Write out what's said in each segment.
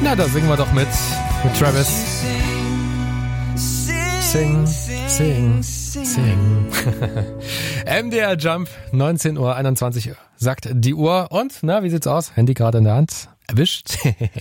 Na, da singen wir doch mit Travis. Sing, sing, sing. MDR Jump, 19:21 Uhr, sagt die Uhr. Und, na, wie sieht's aus? Handy gerade in der Hand. Erwischt.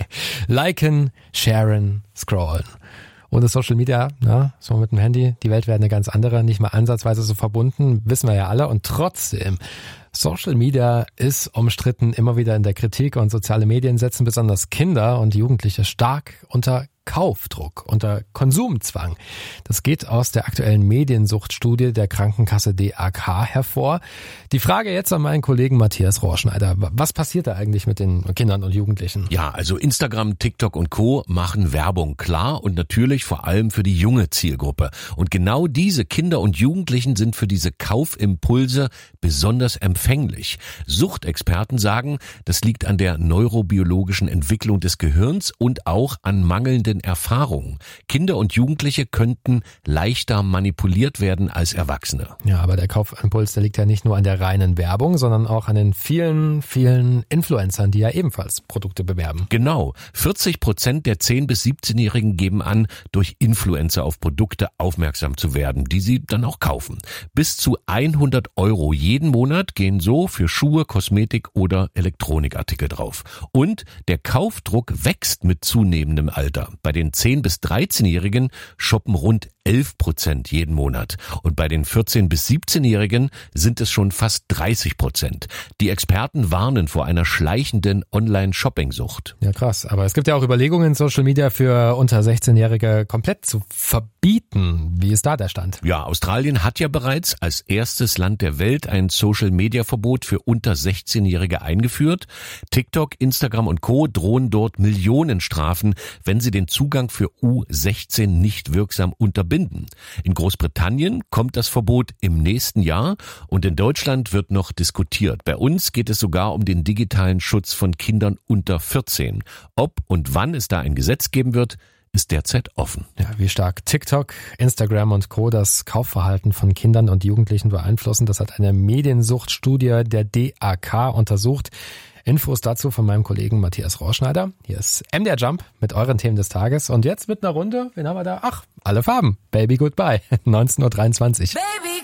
Liken, sharen, scrollen. Ohne Social Media, so mit dem Handy, die Welt wäre eine ganz andere, nicht mal ansatzweise so verbunden, wissen wir ja alle. Und trotzdem, Social Media ist umstritten, immer wieder in der Kritik, und soziale Medien setzen besonders Kinder und Jugendliche stark unter Kaufdruck, unter Konsumzwang. Das geht aus der aktuellen Mediensuchtstudie der Krankenkasse DAK hervor. Die Frage jetzt an meinen Kollegen Matthias Rohrschneider. Was passiert da eigentlich mit den Kindern und Jugendlichen? Ja, also Instagram, TikTok und Co. machen Werbung, klar, und natürlich vor allem für die junge Zielgruppe. Und genau diese Kinder und Jugendlichen sind für diese Kaufimpulse besonders empfänglich. Suchtexperten sagen, das liegt an der neurobiologischen Entwicklung des Gehirns und auch an mangelnden Erfahrungen. Kinder und Jugendliche könnten leichter manipuliert werden als Erwachsene. Ja, aber der Kaufimpuls, der liegt ja nicht nur an der reinen Werbung, sondern auch an den vielen, vielen Influencern, die ja ebenfalls Produkte bewerben. Genau. 40% der 10- bis 17-Jährigen geben an, durch Influencer auf Produkte aufmerksam zu werden, die sie dann auch kaufen. Bis zu 100 € jeden Monat gehen so für Schuhe, Kosmetik oder Elektronikartikel drauf. Und der Kaufdruck wächst mit zunehmendem Alter. Bei den 10- bis 13-Jährigen shoppen rund 11% jeden Monat. Und bei den 14- bis 17-Jährigen sind es schon fast 30%. Die Experten warnen vor einer schleichenden Online-Shopping-Sucht. Ja, krass. Aber es gibt ja auch Überlegungen, Social Media für unter 16-Jährige komplett zu verbieten. Wie ist da der Stand? Ja, Australien hat ja bereits als erstes Land der Welt ein Social-Media-Verbot für unter 16-Jährige eingeführt. TikTok, Instagram und Co. drohen dort Millionenstrafen, wenn sie den Zugang für U16 nicht wirksam unterbinden. In Großbritannien kommt das Verbot im nächsten Jahr und in Deutschland wird noch diskutiert. Bei uns geht es sogar um den digitalen Schutz von Kindern unter 14. Ob und wann es da ein Gesetz geben wird, ist derzeit offen. Ja, wie stark TikTok, Instagram und Co. das Kaufverhalten von Kindern und Jugendlichen beeinflussen, das hat eine Mediensuchtstudie der DAK untersucht. Infos dazu von meinem Kollegen Matthias Rohrschneider. Hier ist MDR Jump mit euren Themen des Tages. Und jetzt mit einer Runde, wen haben wir da? Ach, alle Farben. Baby Goodbye, 19:23 Uhr.